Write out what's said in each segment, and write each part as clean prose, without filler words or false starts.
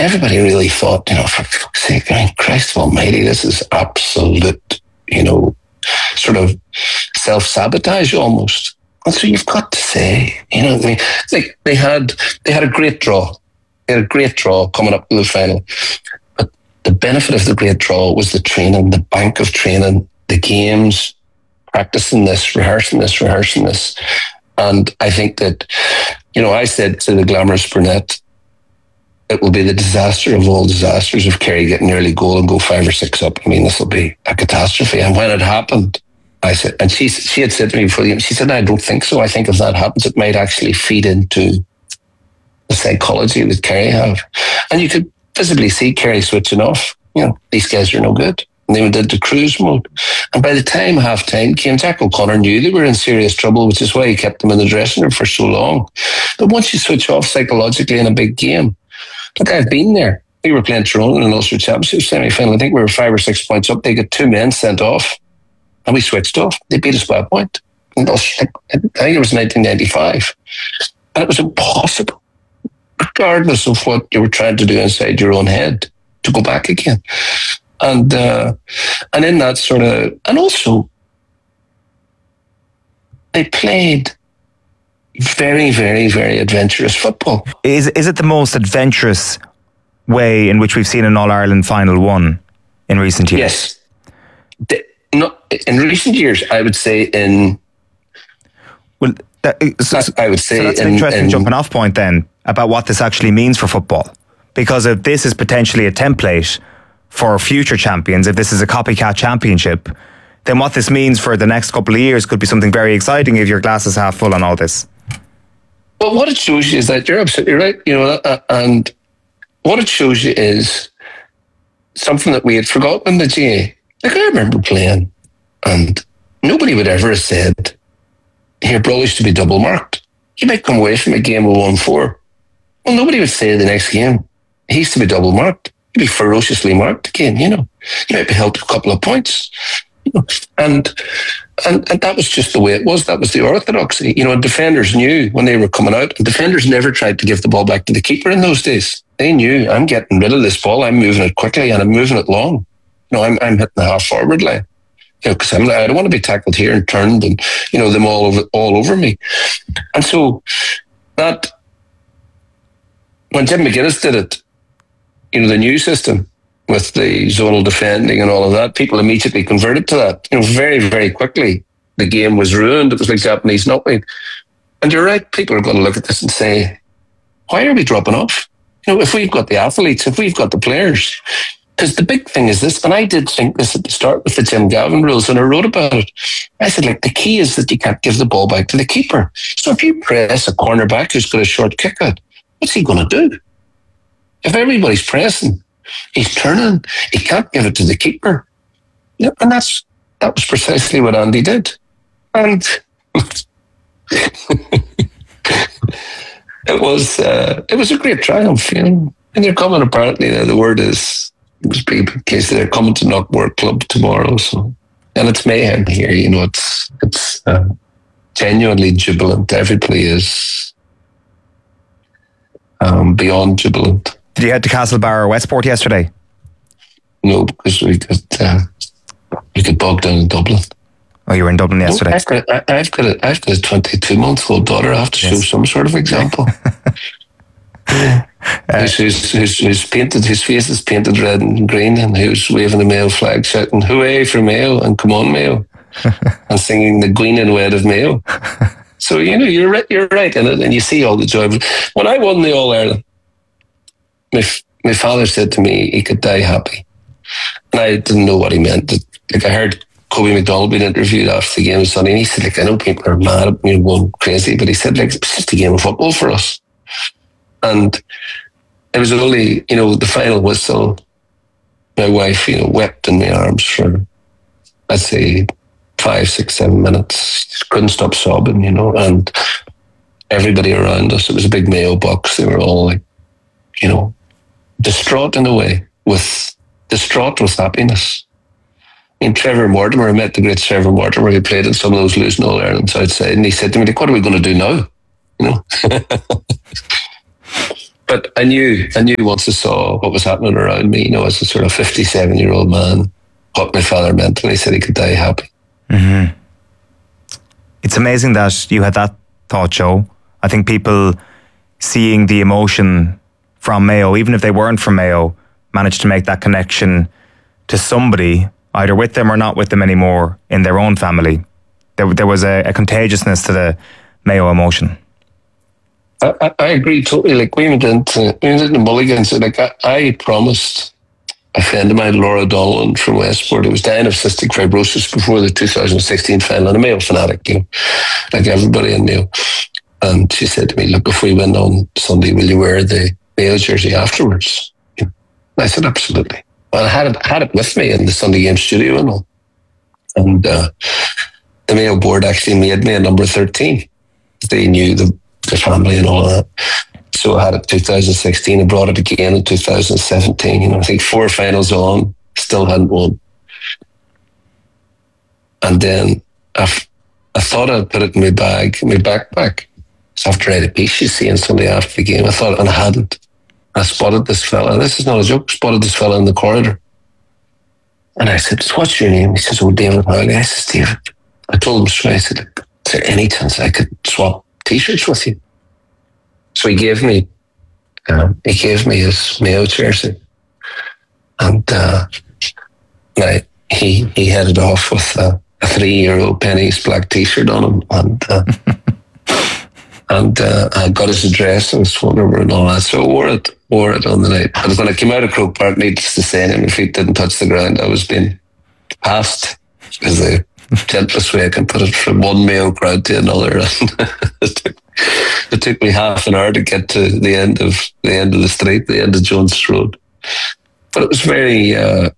everybody really thought, for fuck's sake, Christ almighty, this is absolute, sort of self-sabotage almost. And so you've got to say, like they had a great draw. They had a great draw coming up to the final. But the benefit of the great draw was the training, the bank of training, the games, practicing this, rehearsing this. And I think that, I said to the glamorous brunette, it will be the disaster of all disasters if Kerry get an early goal and go 5 or 6 up. I mean, this will be a catastrophe. And when it happened, I said, and she had said to me before the game, she said, I don't think so. I think if that happens, it might actually feed into the psychology that Kerry have. And you could visibly see Kerry switching off. These guys are no good. And they went into cruise mode. And by the time half time came, Jack O'Connor knew they were in serious trouble, which is why he kept them in the dressing room for so long. But once you switch off psychologically in a big game, look, I've been there. We were playing Tyrone in an Ulster Championship semi-final. I think we were 5 or 6 points up. They got 2 men sent off, and we switched off. They beat us by a point. And I think it was 1995. And it was impossible, regardless of what you were trying to do inside your own head, to go back again. And in that sort of... And also, they played very, very, very adventurous football. Is it the most adventurous way in which we've seen an All-Ireland final won in recent years? Yes. In recent years, I would say in... Well, I would say... So that's an interesting jumping off point then about what this actually means for football. Because if this is potentially a template for future champions, if this is a copycat championship, then what this means for the next couple of years could be something very exciting if your glass is half full on all this. Well, what it shows you is that you're absolutely right, and what it shows you is something that we had forgotten in the GA. Like, I remember playing, and nobody would ever have said, here, Broly's to be double marked. You might come away from a game of 1-4. Well, nobody would say the next game, he's to be double marked. He'd be ferociously marked again, He might be held to a couple of points. And that was just the way it was. That was the orthodoxy. Defenders knew when they were coming out. And defenders never tried to give the ball back to the keeper in those days. They knew, I'm getting rid of this ball. I'm moving it quickly and I'm moving it long. I'm hitting the half forward line. Because I don't want to be tackled here and turned and them all over me. And so that when Jim McGuinness did it, the new system with the zonal defending and all of that, people immediately converted to that. Very, very quickly, the game was ruined. It was like Japanese nutmeg. And you're right, people are going to look at this and say, why are we dropping off? If we've got the athletes, if we've got the players. Because the big thing is this, and I did think this at the start with the Jim Gavin rules, and I wrote about it. I said, the key is that you can't give the ball back to the keeper. So if you press a cornerback who's got a short kick out, what's he going to do? If everybody's pressing, he's turning, he can't give it to the keeper. And that was precisely what Andy did. And it was a great triumph, And they're coming, apparently, the word is, it was in case they're coming to Knockwork Club tomorrow. So, and it's mayhem here, it's genuinely jubilant. Everybody is beyond jubilant. Did you head to Castlebar or Westport yesterday? No, because we got bogged down in Dublin. Oh, you were in Dublin yesterday? I've got a 22-month-old daughter. I have to show some sort of example. Who's painted, his face is painted red and green, and who's waving the Mayo flag, shouting "Hooray for Mayo" and "Come on Mayo," and singing the Queen and Wed of Mayo. So you're right in it, and you see all the joy. When I won the All Ireland, my father said to me he could die happy, and I didn't know what he meant. I heard Kobe McDonald being interviewed after the game on Sunday, and he said, I know people are mad at me going crazy, but he said, it's just a game of football for us. And it was only, the final whistle, my wife, wept in my arms for, I'd say, 5, 6, 7 minutes. Just couldn't stop sobbing, and everybody around us, it was a big Mayo box. They were all distraught in a way, distraught with happiness. Trevor Mortimer, I met the great Trevor Mortimer, who played in some of those losing All Irelands outside, and he said to me, what are we going to do now? But I knew once I saw what was happening around me, as a sort of 57-year-old man, what my father meant when he said he could die happy. Mm-hmm. It's amazing that you had that thought, Joe. I think people seeing the emotion from Mayo, even if they weren't from Mayo, managed to make that connection to somebody, either with them or not with them anymore, in their own family. There was a contagiousness to the Mayo emotion. I agree totally. Like we went into the Mulligans, like I promised a friend of mine, Laura Dolan from Westport, who was dying of cystic fibrosis before the 2016 final, and a Mayo fanatic, like everybody in Mayo. And she said to me, look, if we win on Sunday, will you wear the Mayo jersey afterwards? And I said, absolutely. Well, I had it with me in the Sunday Game studio and all. And the Mayo board actually made me a number 13. They knew the family and all of that. So I had it 2016 and brought it again in 2017. I think 4 finals on, still hadn't won. And then I thought I'd put it in my backpack. So after I had a piece, you see, on Sunday after the game, I thought, and I hadn't. I spotted this fella, this is not a joke, spotted this fella in the corridor. And I said, what's your name? He says, oh, David Howley. I said, David. I told him straight, I said, is there any chance I could swap T-shirts with you? So he gave me his Mayo jersey. And he headed off with a 3-euro pennies black T-shirt on him. And I got his address and his phone number and all that. So I wore it on the night. But when I came out of Croke Park, needless to say, and my feet didn't touch the ground, I was being passed, is the gentlest way I can put it, from one Mayo crowd to another. It took me half an hour to get to the end of the street, the end of Jones Road. But it was very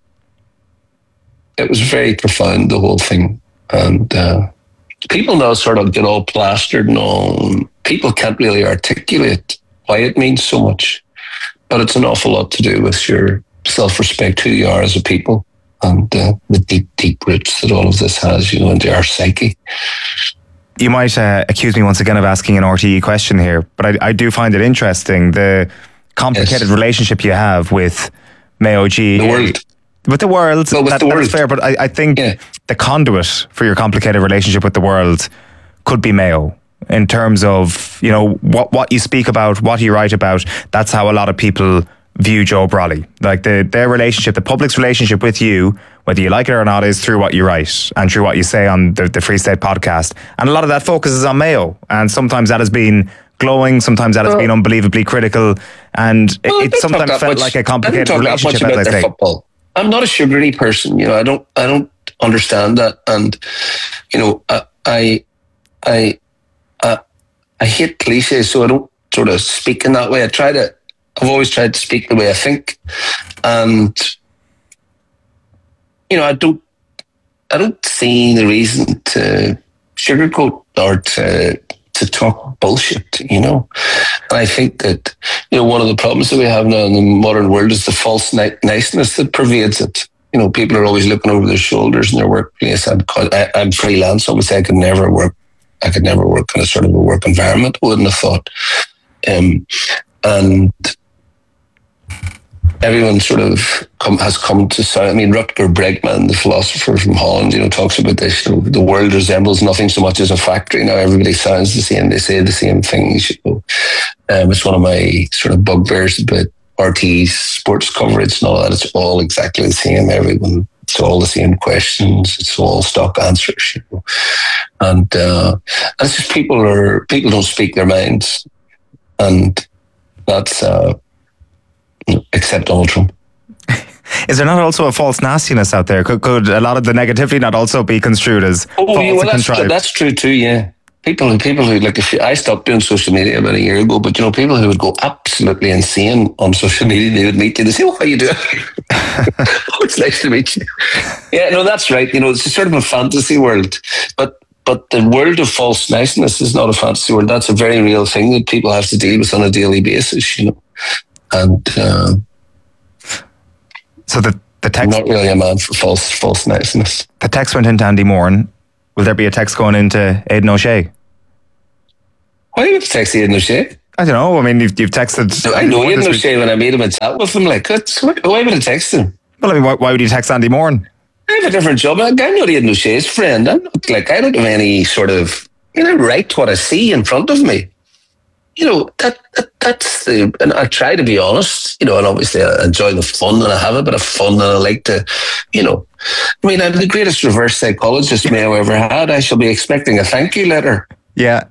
profound, the whole thing. And people now sort of get all plastered and all. People can't really articulate why it means so much, but it's an awful lot to do with your self-respect, who you are as a people, and the deep roots that all of this has, into our psyche. You might accuse me once again of asking an RTE question here, but I do find it interesting, the complicated relationship you have with Mayo G. The world. With the world, that's fair, but I think the conduit for your complicated relationship with the world could be Mayo, in terms of, what you speak about, what you write about. That's how a lot of people view Joe Brolly. Like their relationship, the public's relationship with you, whether you like it or not, is through what you write and through what you say on the Free State podcast. And a lot of that focuses on Mayo. And sometimes that has been glowing, sometimes that has been unbelievably critical. And it sometimes felt like a complicated relationship, as I say. Football. I'm not a sugary person, I don't understand that, and I hate cliches, so I don't sort of speak in that way. I've always tried to speak the way I think, and I don't see the reason to sugarcoat or to talk bullshit, And I think that, one of the problems that we have now in the modern world is the false niceness that pervades it. People are always looking over their shoulders in their workplace. I'm freelance, obviously I could never work in a sort of a work environment, wouldn't have thought. And everyone sort of has come to sound. I mean, Rutger Bregman, the philosopher from Holland, talks about this. The world resembles nothing so much as a factory. Now everybody sounds the same. They say the same things. It's one of my sort of bugbears about RT's sports coverage and all that. It's all exactly the same. Everyone. It's all the same questions. It's all stock answers. And it's just people don't speak their minds, and that's. Except Donald Trump. Is there not also a false nastiness out there? Could a lot of the negativity not also be construed as false and contrived? That's true too, yeah. People who like, I stopped doing social media about a year ago, but people who would go absolutely insane on social media, they would meet you, they say, how you doing? Oh, it's nice to meet you. Yeah, no, that's right. It's a sort of a fantasy world, but the world of false niceness is not a fantasy world. That's a very real thing that people have to deal with on a daily basis, And so the text. I'm not really a man for false niceness. The text went into Andy Moran. Will there be a text going into Aidan O'Shea? Why would you text Aidan O'Shea? I don't know. I mean, you've texted. I know he had no shame when I made him a chat with him. Like, why would I text him? Well, I mean, why would you text Andy Moran? I have a different job. I know he had no shame. His friend. I don't have any sort of, write what I see in front of me. That's and I try to be honest, and obviously I enjoy the fun and I have a bit of fun and I like to, I'm the greatest reverse psychologist Mayo ever had. I shall be expecting a thank you letter. Yeah.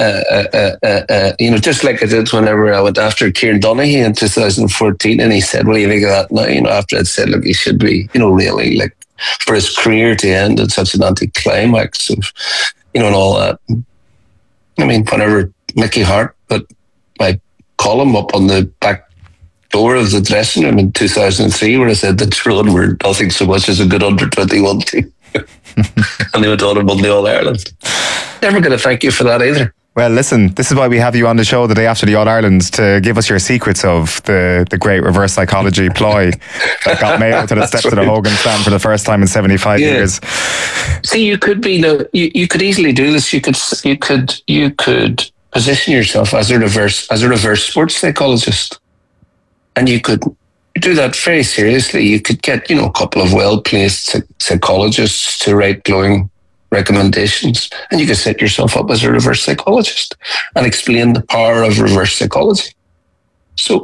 Just like I did whenever I went after Kieran Donaghy in 2014 and he said, what do you think of that now? After I'd said, look, he should be, really like for his career to end at such an anticlimax of, and all that. I mean, whenever Mickey Hart put my column up on the back door of the dressing room in 2003 where I said that Tyrone were nothing so much as a good under-21 team. And they went on and won the All-Ireland. Never going to thank you for that either. Well, listen, this is why we have you on the show the day after the All-Ireland to give us your secrets of the great reverse psychology ploy that got Mayo to the steps of the Hogan stand for the first time in 75 years. See, you could be you could easily do this. You could position yourself as a reverse sports psychologist, and you could do that very seriously. You could get a couple of well-placed psychologists to write glowing recommendations, and you could set yourself up as a reverse psychologist and explain the power of reverse psychology. So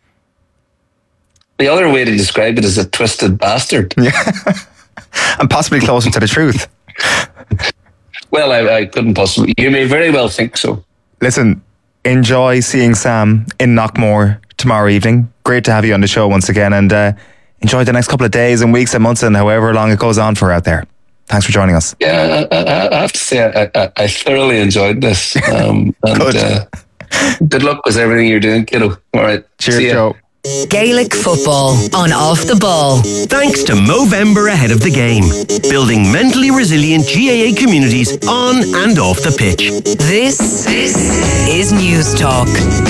the other way to describe it is a twisted bastard. Yeah. And possibly closer to the truth. Well, I couldn't possibly. You may very well think so. Listen, enjoy seeing Sam in Knockmore tomorrow evening. Great to have you on the show once again, and enjoy the next couple of days and weeks and months and however long it goes on for out there. Thanks for joining us. Yeah, I have to say I thoroughly enjoyed this. And good luck with everything you're doing, kiddo. All right. Cheers, Joe. Gaelic football on Off the Ball. Thanks to Movember ahead of the game. Building mentally resilient GAA communities on and off the pitch. This is News Talk.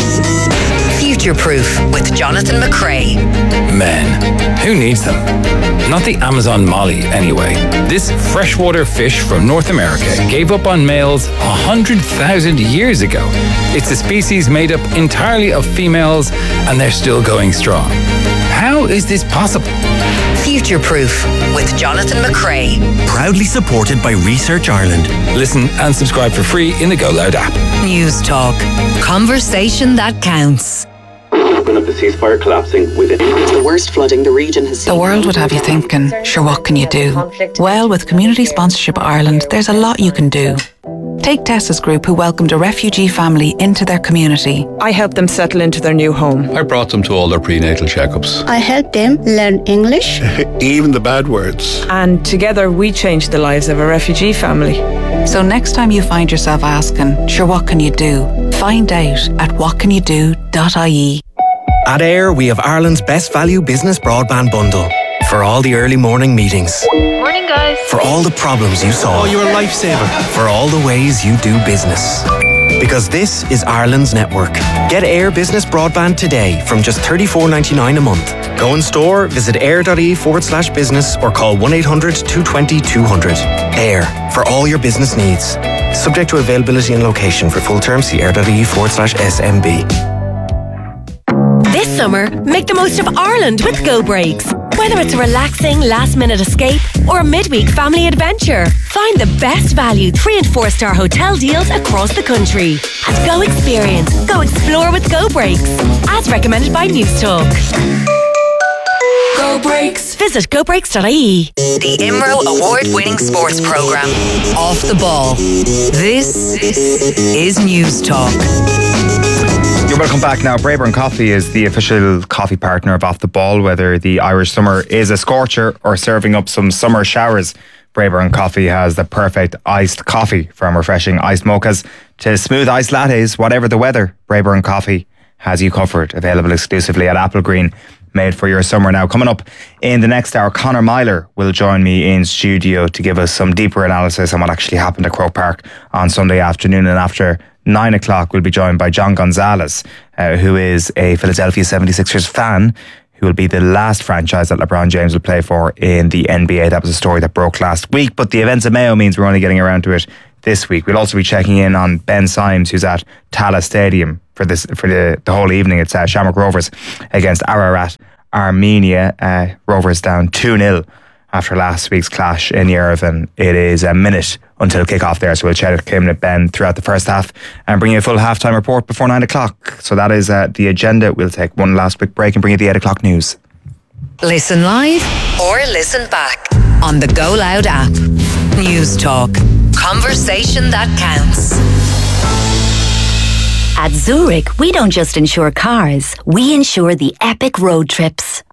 Future Proof with Jonathan McCrae. Men, who needs them? Not the Amazon molly, anyway. This freshwater fish from North America gave up on males 100,000 years ago. It's a species made up entirely of females, and they're still going strong. How is this possible? Future Proof with Jonathan McCrae. Proudly supported by Research Ireland. Listen and subscribe for free in the Go Loud app. News Talk. Conversation that counts. Of the ceasefire collapsing within. It's the worst flooding the region has seen. The world would have you thinking, sure, what can you do? Well, with Community Sponsorship Ireland, there's a lot you can do. Take Tessa's group, who welcomed a refugee family into their community. I helped them settle into their new home. I brought them to all their prenatal checkups. I helped them learn English. Even the bad words. And together we changed the lives of a refugee family. So next time you find yourself asking, sure, what can you do? Find out at whatcanyoudo.ie. At AIR, we have Ireland's best value business broadband bundle. For all the early morning meetings. Morning, guys. For all the problems you solve. Oh, you're a lifesaver. For all the ways you do business. Because this is Ireland's network. Get AIR Business Broadband today from just $34.99 a month. Go in store, visit air.ie/business or call 1-800-220-200. AIR, for all your business needs. Subject to availability and location. For full terms, see air.ie/SMB. This summer, make the most of Ireland with Go Breaks. Whether it's a relaxing last-minute escape or a midweek family adventure, find the best value 3- and 4-star hotel deals across the country. At Go Experience, go explore with Go Breaks. As recommended by News Talk. Go Breaks. Visit gobreaks.ie. The IMRO award-winning sports programme, Off the Ball. This is News Talk. You're welcome back now. Braeburn Coffee is the official coffee partner of Off the Ball. Whether the Irish summer is a scorcher or serving up some summer showers, Braeburn Coffee has the perfect iced coffee, from refreshing iced mochas to smooth iced lattes. Whatever the weather, Braeburn Coffee has you covered. Available exclusively at Applegreen, made for your summer. Now, coming up in the next hour, Conor Myler will join me in studio to give us some deeper analysis on what actually happened at Croke Park on Sunday afternoon. And after 9 o'clock, we'll be joined by John Gonzalez, who is a Philadelphia 76ers fan, who will be the last franchise that LeBron James will play for in the NBA. That was a story that broke last week, but the events of Mayo means we're only getting around to it this week. We'll also be checking in on Ben Symes, who's at Tallaght Stadium for the whole evening. It's Shamrock Rovers against Ararat Armenia. Rovers down 2-0 after last week's clash in Yerevan. It is a minute until kick-off there, so we'll chat with Céimeanna Ben throughout the first half and bring you a full half-time report before 9 o'clock. So that is the agenda. We'll take one last quick break and bring you the 8 o'clock news. Listen live or listen back on the Go Loud app. News Talk. Conversation that counts. At Zurich, we don't just insure cars, we insure the epic road trips.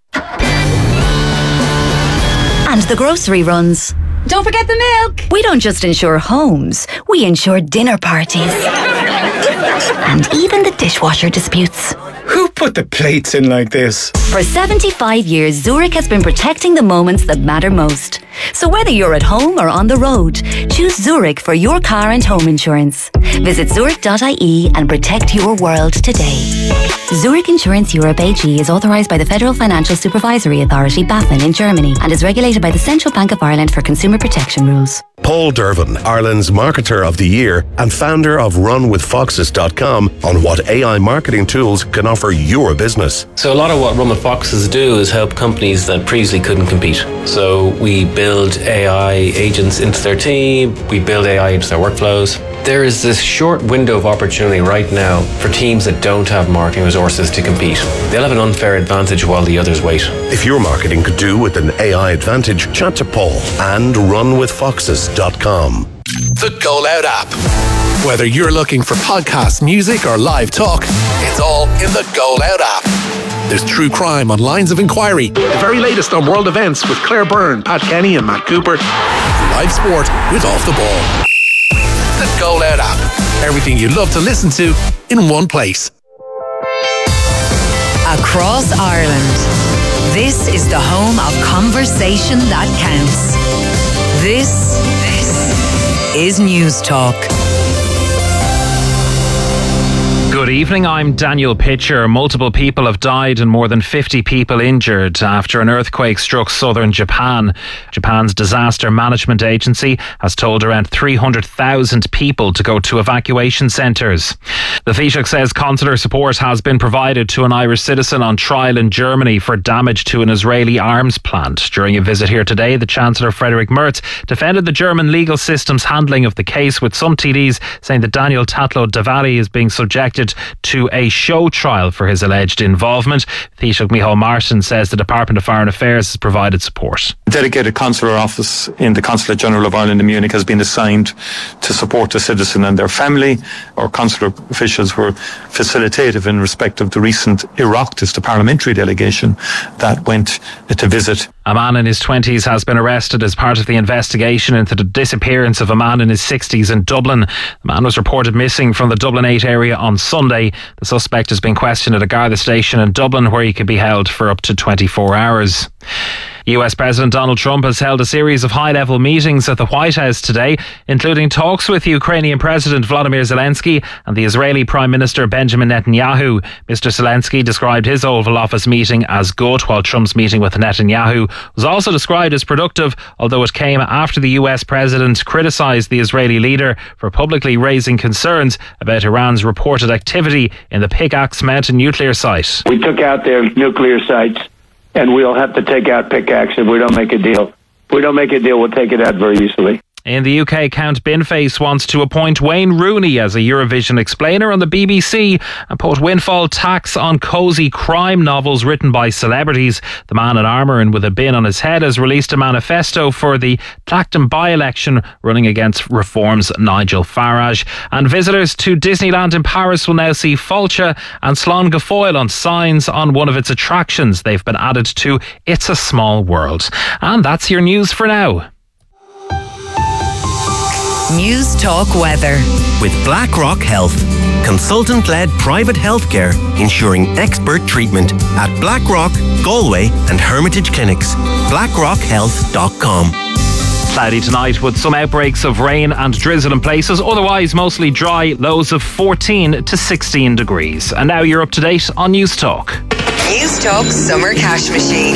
And the grocery runs. Don't forget the milk. We don't just insure homes, we insure dinner parties. And even the dishwasher disputes. Who put the plates in like this? For 75 years, Zurich has been protecting the moments that matter most. So whether you're at home or on the road, choose Zurich for your car and home insurance. Visit zurich.ie and protect your world today. Zurich Insurance Europe AG is authorised by the Federal Financial Supervisory Authority, BaFin, in Germany and is regulated by the Central Bank of Ireland for consumer protection rules. Paul Dervin, Ireland's Marketer of the Year and founder of RunWithFoxes.com, on what AI marketing tools can offer your business. So a lot of what Run With Foxes do is help companies that previously couldn't compete. So we build AI agents into their team, we build AI into their workflows. There is this short window of opportunity right now for teams that don't have marketing resources to compete. They'll have an unfair advantage while the others wait. If your marketing could do with an AI advantage, chat to Paul and RunWithFoxes.com. The Go Loud app. Whether you're looking for podcasts, music, or live talk, it's all in the Go Loud app. There's true crime on Lines of Inquiry, the very latest on world events with Claire Byrne, Pat Kenny, and Matt Cooper, live sport with Off the Ball. The Go Loud app. Everything you love to listen to in one place. Across Ireland, this is the home of conversation that counts. This is News Talk. Good evening, I'm Daniel Pitcher. Multiple people have died and more than 50 people injured after an earthquake struck southern Japan. Japan's disaster management agency has told around 300,000 people to go to evacuation centres. The Taoiseach says consular support has been provided to an Irish citizen on trial in Germany for damage to an Israeli arms plant. During a visit here today, the Chancellor Friedrich Merz defended the German legal system's handling of the case, with some TDs saying that Daniel Tatlow-Davali is being subjected to a show trial for his alleged involvement. Taoiseach Micheál Martin says the Department of Foreign Affairs has provided support. A dedicated consular office in the Consulate General of Ireland in Munich has been assigned to support the citizen and their family. Our consular officials were facilitative in respect of the recent Oireachtas, the parliamentary delegation that went to visit. A man in his 20s has been arrested as part of the investigation into the disappearance of a man in his 60s in Dublin. The man was reported missing from the Dublin 8 area on Sunday. The suspect has been questioned at a Garda station in Dublin, where he could be held for up to 24 hours. US President Donald Trump has held a series of high-level meetings at the White House today, including talks with Ukrainian President Volodymyr Zelensky and the Israeli Prime Minister Benjamin Netanyahu. Mr. Zelensky described his Oval Office meeting as good, while Trump's meeting with Netanyahu was also described as productive, although it came after the US President criticised the Israeli leader for publicly raising concerns about Iran's reported activity in the Pickaxe Mountain nuclear site. We took out their nuclear sites, and we'll have to take out Pickaxe if we don't make a deal. If we don't make a deal, we'll take it out very easily. In the UK, Count Binface wants to appoint Wayne Rooney as a Eurovision explainer on the BBC and put windfall tax on cosy crime novels written by celebrities. The man in armour and with a bin on his head has released a manifesto for the Clacton by-election, running against Reform's Nigel Farage. And visitors to Disneyland in Paris will now see Fulcha and Slán go Foill on signs on one of its attractions. They've been added to It's a Small World. And that's your news for now. News Talk Weather. With BlackRock Health, consultant-led private healthcare ensuring expert treatment at BlackRock, Galway and Hermitage Clinics. BlackRockHealth.com. Cloudy tonight with some outbreaks of rain and drizzle in places, otherwise mostly dry, lows of 14 to 16 degrees. And now you're up to date on News Talk. News Talk Summer Cash Machine.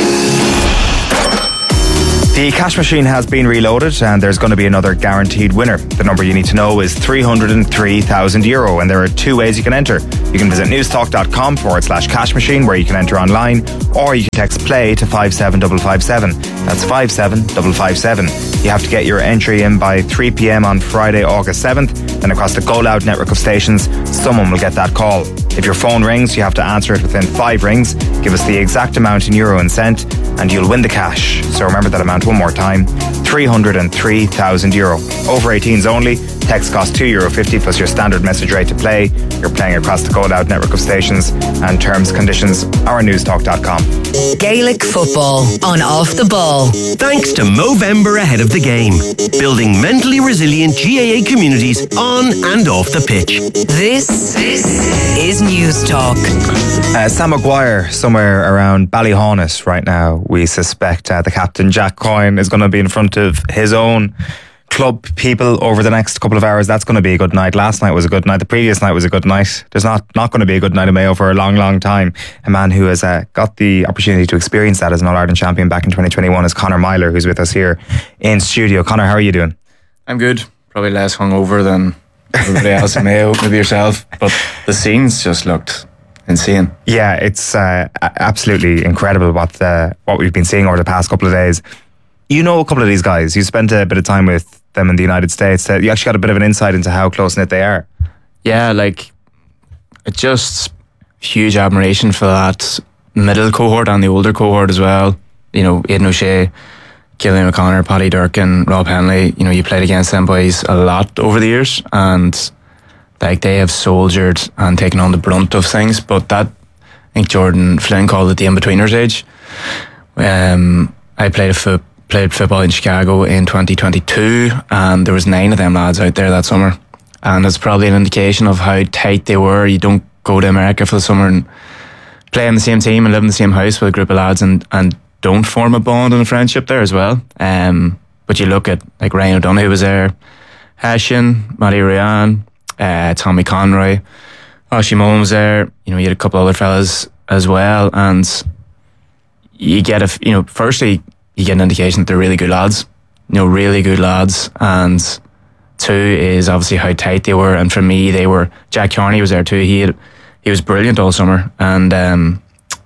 The cash machine has been reloaded and there's going to be another guaranteed winner. The number you need to know is €303,000 and there are two ways you can enter. You can visit newstalk.com/cash machine where you can enter online, or you can text play to 57557. That's 57557. You have to get your entry in by 3 p.m. on Friday, August 7th. Then across the Go Loud network of stations, someone will get that call. If your phone rings, you have to answer it within 5 rings. Give us the exact amount in euro and cent, and you'll win the cash. So remember that amount one more time: €303,000. Over 18s only. Text costs €2.50 plus your standard message rate to play. You're playing across the Go Loud network of stations, and terms, conditions are on newstalk.com. Gaelic football on Off the Ball. Thanks to Movember ahead of the game. Building mentally resilient GAA communities on and off the pitch. This is News Talk. Sam Maguire, somewhere around Ballyhaunis right now. We suspect the captain, Jack Coyne, is going to be in front of his own club people over the next couple of hours. That's going to be a good night. Last night was a good night. The previous night was a good night. There's not going to be a good night in Mayo for a long, long time. A man who has got the opportunity to experience that as an All-Ireland champion back in 2021 is Conor Myler, who's with us here in studio. Conor, how are you doing? I'm good. Probably less hungover than everybody else in Mayo, maybe yourself. But the scenes just looked insane. Yeah, it's absolutely incredible what we've been seeing over the past couple of days. You know a couple of these guys. You spent a bit of time with them in the United States. You actually got a bit of an insight into how close-knit they are. Yeah, like, it's just huge admiration for that middle cohort and the older cohort as well. You know, Aidan O'Shea, Killian O'Connor, Paddy Durkin, Rob Henley. You know, you played against them boys a lot over the years, and like, they have soldiered and taken on the brunt of things. But that, I think Jordan Flynn called it the in-betweeners age. I played football in Chicago in 2022, and there was 9 of them lads out there that summer, and it's probably an indication of how tight they were. You don't go to America for the summer and play in the same team and live in the same house with a group of lads and don't form a bond and a friendship there as well. But you look at like Ryan O'Donoghue was there, Hessian, Matty Ryan, Tommy Conroy, Oshie Mullen was there. You know, you had a couple other fellas as well, and you get firstly, you get an indication that they're really good lads, really good lads. And 2 is obviously how tight they were. And for me, Jack Carney was there too. He was brilliant all summer. And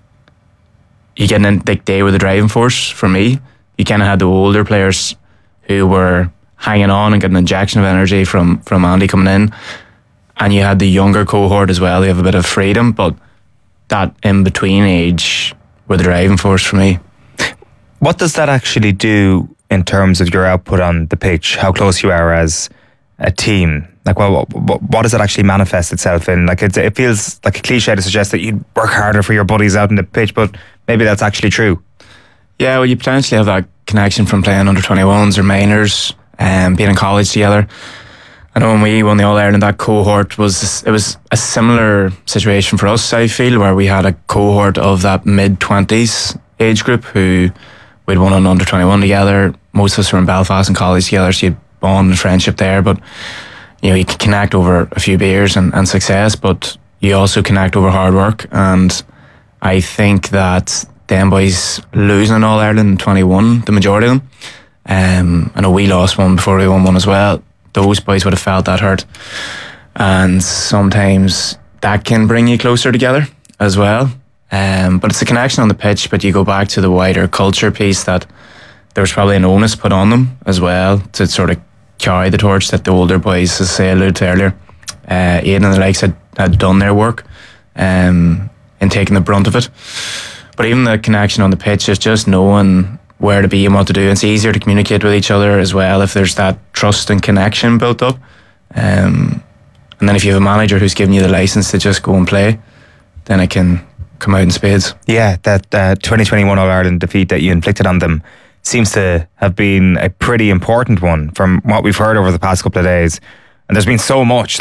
you get they were the driving force for me. You kind of had the older players who were hanging on and getting an injection of energy from Andy coming in. And you had the younger cohort as well. They have a bit of freedom, but that in-between age were the driving force for me. What does that actually do in terms of your output on the pitch? How close you are as a team? Like, what does it actually manifest itself in? Like, it feels like a cliche to suggest that you'd work harder for your buddies out in the pitch, but maybe that's actually true. Yeah, well, you potentially have that connection from playing under 21s or minors, being in college together. I know when we won the All-Ireland, that cohort was a similar situation for us, I feel, where we had a cohort of that mid-20s age group who we'd won on under 21 together. Most of us were in Belfast in college together, so you'd bond and friendship there. But you can connect over a few beers and success, but you also connect over hard work. And I think that them boys losing an All-Ireland in 21, the majority of them, I know we lost one before we won one as well. Those boys would have felt that hurt, and sometimes that can bring you closer together as well. But it's a connection on the pitch. But you go back to the wider culture piece, that there was probably an onus put on them as well to sort of carry the torch that the older boys, as I alluded to earlier, Aidan and the likes had done their work in taking the brunt of it. But even the connection on the pitch is just knowing where to be and what to do. It's easier to communicate with each other as well if there's that trust and connection built up. And then if you have a manager who's giving you the license to just go and play, then it can come out in spades. Yeah, that 2021 All-Ireland defeat that you inflicted on them seems to have been a pretty important one from what we've heard over the past couple of days. And there's been so much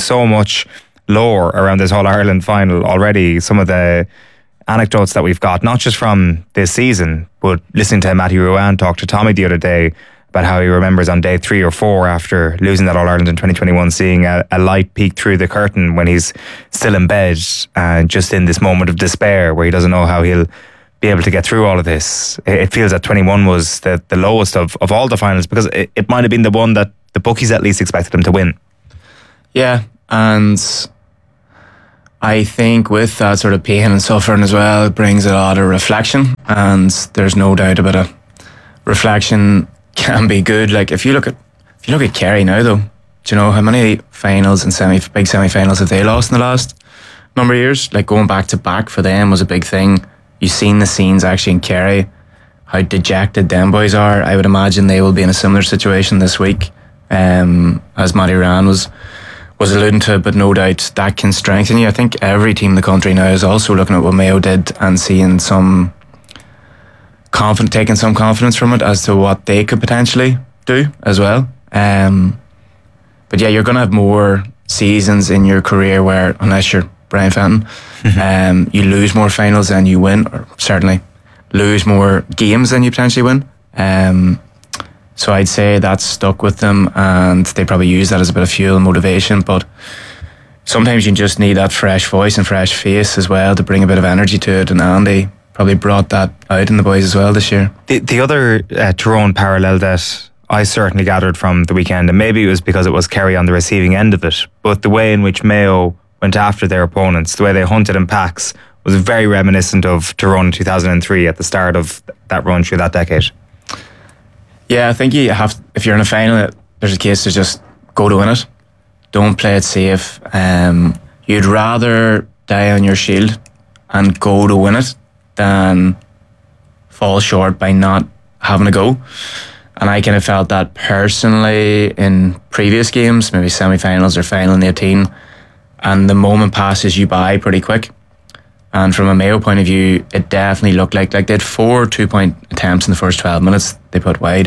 lore around this All-Ireland final already. Some of the anecdotes that we've got, not just from this season, but listening to Matty Ruan talk to Tommy the other day about how he remembers on day 3 or 4 after losing that All-Ireland in 2021, seeing a light peek through the curtain when he's still in bed and just in this moment of despair where he doesn't know how he'll be able to get through all of this. It feels that 21 was the lowest of all the finals, because it might have been the one that the bookies at least expected him to win. Yeah, and I think with that sort of pain and suffering as well, it brings a lot of reflection, and there's no doubt about it. Reflection can be good. Like if you look at Kerry now, though, do you know how many finals and big semi-finals have they lost in the last number of years? Like going back to back for them was a big thing. You've seen the scenes actually in Kerry, how dejected them boys are. I would imagine they will be in a similar situation this week, as Matty Ryan was alluding to, but no doubt that can strengthen you. I think every team in the country now is also looking at what Mayo did and seeing taking some confidence from it as to what they could potentially do as well. But yeah, you're going to have more seasons in your career where, unless you're Brian Fenton, you lose more finals than you win, or certainly lose more games than you potentially win. So I'd say that's stuck with them, and they probably use that as a bit of fuel and motivation. But sometimes you just need that fresh voice and fresh face as well to bring a bit of energy to it. And Andy probably brought that out in the boys as well this year. The other Tyrone parallel that I certainly gathered from the weekend, and maybe it was because it was Kerry on the receiving end of it, but the way in which Mayo went after their opponents, the way they hunted in packs, was very reminiscent of Tyrone in 2003 at the start of that run through that decade. Yeah, I think you have, if you're in a final, there's a case to just go to win it. Don't play it safe. You'd rather die on your shield and go to win it than fall short by not having a go. And I kind of felt that personally in previous games, maybe semi-finals or final in 18, and the moment passes you by pretty quick. And from a Mayo point of view, it definitely looked like they had 4 2-point attempts in the first 12 minutes they put wide.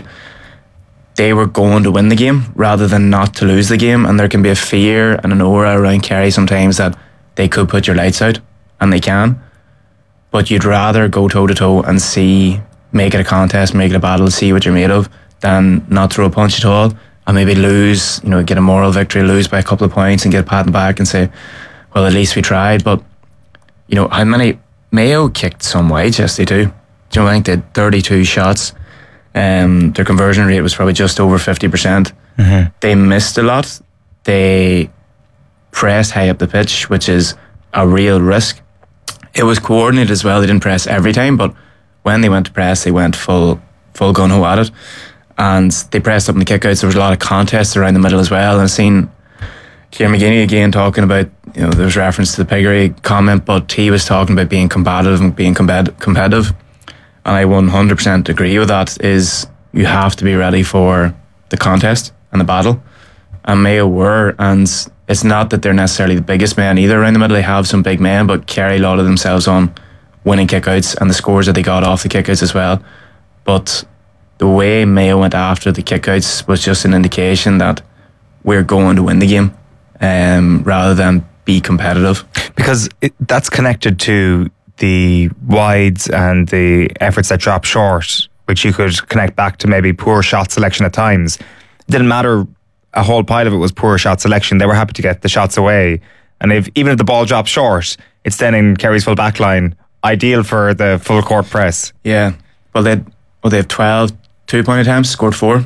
They were going to win the game rather than not to lose the game. And there can be a fear and an aura around Kerry sometimes that they could put your lights out, and they can. But you'd rather go toe-to-toe and make it a contest, make it a battle, see what you're made of, than not throw a punch at all and maybe lose, get a moral victory, lose by a couple of points and get a pat on the back and say, well, at least we tried. But how many Mayo kicked some wide, yes they do. I think they had 32 shots. Their conversion rate was probably just over 50%. Mm-hmm. They missed a lot. They pressed high up the pitch, which is a real risk. It was coordinated as well. They didn't press every time, but when they went to press, they went full gun-ho at it. And they pressed up in the kickouts. There was a lot of contests around the middle as well. And I've seen Kieran McGinney again talking about, there was reference to the piggery comment, but he was talking about being combative and being competitive. And I 100% agree with that, is you have to be ready for the contest and the battle. And Mayo were, and it's not that they're necessarily the biggest men either around the middle. They have some big men, but Kerry lauded themselves on winning kickouts and the scores that they got off the kickouts as well. But the way Mayo went after the kickouts was just an indication that we're going to win the game, rather than be competitive. Because that's connected to the wides and the efforts that drop short, which you could connect back to maybe poor shot selection at times. It didn't matter, a whole pile of it was poor shot selection. They were happy to get the shots away. And even if the ball drops short, it's then in Kerry's full back line, ideal for the full court press. Yeah. Well, they have 12 2-point attempts, scored 4.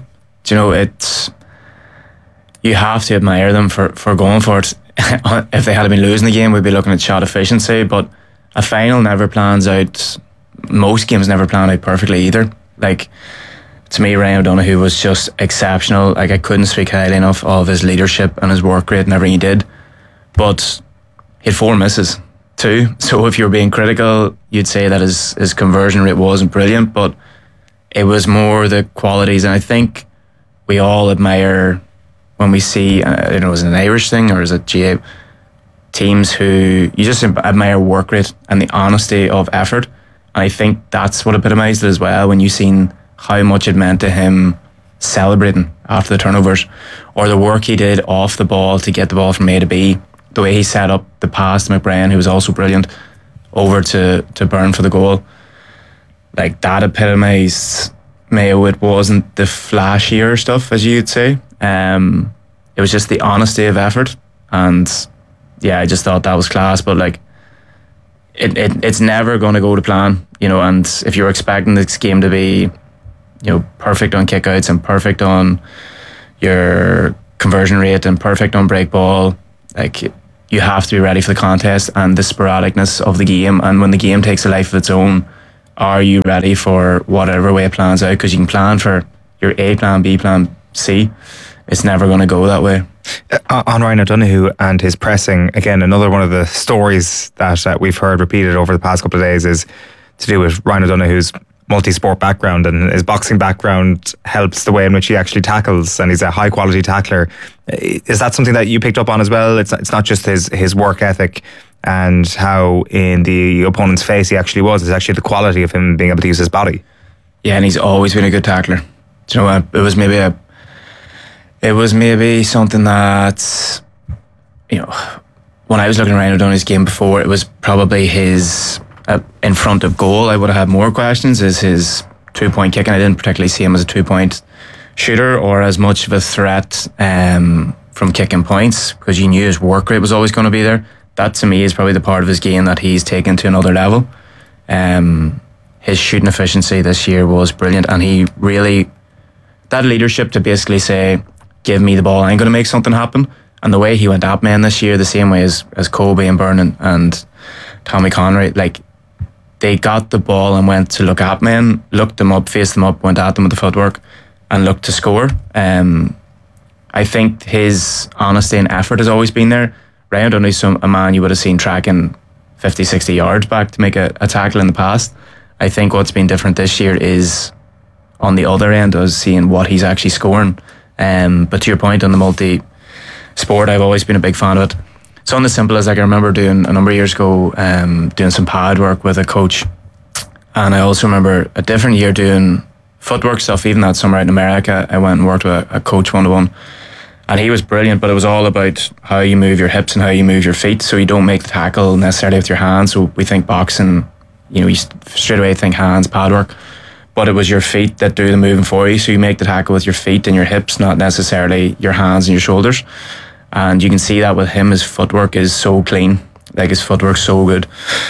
You have to admire them for going for it. If they had been losing the game, we'd be looking at shot efficiency, but a final never plans out, most games never plan out perfectly either. To me, Ryan O'Donoghue was just exceptional. I couldn't speak highly enough of his leadership and his work rate and everything he did. But he had 4 misses too. So if you're being critical, you'd say that his conversion rate wasn't brilliant, but it was more the qualities. And I think we all admire when we see, is it an Irish thing or is it GA? Teams who you just admire work rate and the honesty of effort. And I think that's what epitomised it as well, when you seen how much it meant to him celebrating after the turnovers, or the work he did off the ball to get the ball from A to B, the way he set up the pass to McBrien, who was also brilliant, over to Byrne for the goal. That epitomised Mayo. It wasn't the flashier stuff, as you'd say. It was just the honesty of effort, and yeah, I just thought that was class. But it's never going to go to plan, and if you're expecting this game to be, perfect on kickouts and perfect on your conversion rate and perfect on break ball, you have to be ready for the contest and the sporadicness of the game. And when the game takes a life of its own, are you ready for whatever way it plans out? Because you can plan for your A plan, B plan, C. It's never going to go that way. On Ryan O'Donoghue and his pressing, again, another one of the stories that we've heard repeated over the past couple of days is to do with Ryan O'Donoghue's multi-sport background, and his boxing background helps the way in which he actually tackles, and he's a high quality tackler. Is that something that you picked up on as well? It's not just his work ethic and how in the opponent's face he actually was. It's actually the quality of him being able to use his body. Yeah, and he's always been a good tackler. Do you know what? It was maybe something that, you know, when I was looking at Ryan O'Donoghue's game before, it was probably his in front of goal. I would have had more questions. Is his 2-point kicking? I didn't particularly see him as a 2-point shooter or as much of a threat from kicking points, because you knew his work rate was always going to be there. That to me is probably the part of his game that he's taken to another level. His shooting efficiency this year was brilliant, and he really, that leadership to basically say, give me the ball, I'm going to make something happen. And the way he went at men this year, the same way as Kobe and Byrne and Tommy Conroy, like, they got the ball and went to look at men, looked them up, faced them up, went at them with the footwork and looked to score. I think his honesty and effort has always been there. Ryan O'Donoghue's a man you would have seen tracking 50, 60 yards back to make a tackle in the past. I think what's been different this year is on the other end of seeing what he's actually scoring. But to your point on the multi-sport, I've always been a big fan of it. Something as simple as, like, I remember doing a number of years ago, doing some pad work with a coach, and I also remember a different year doing footwork stuff. Even that summer out in America, I went and worked with a coach 1-to-1, and he was brilliant, but it was all about how you move your hips and how you move your feet, so you don't make the tackle necessarily with your hands. So we think boxing, you know, you straight away think hands, pad work, but it was your feet that do the moving for you, so you make the tackle with your feet and your hips, not necessarily your hands and your shoulders. And you can see that with him. His footwork is so clean, like his footwork's so good.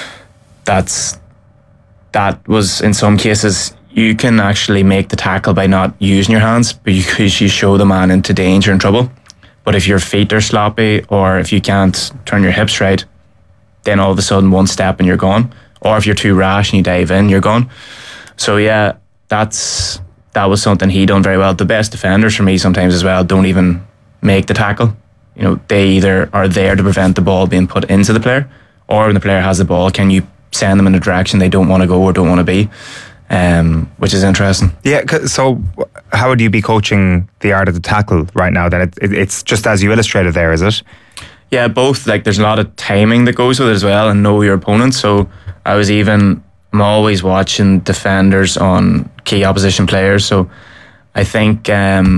That was, in some cases, you can actually make the tackle by not using your hands, because you show the man into danger and trouble. But if your feet are sloppy, or if you can't turn your hips right, then all of a sudden one step and you're gone. Or if you're too rash and you dive in, you're gone. So yeah, that was something he done very well. The best defenders for me sometimes as well don't even make the tackle. You know, they either are there to prevent the ball being put into the player, or when the player has the ball, can you send them in a direction they don't want to go or don't want to be, which is interesting. Yeah, so how would you be coaching the art of the tackle right now then? It's just as you illustrated there, is it? Yeah, both. Like, there's a lot of timing that goes with it as well, and know your opponent. So I'm always watching defenders on key opposition players. So I think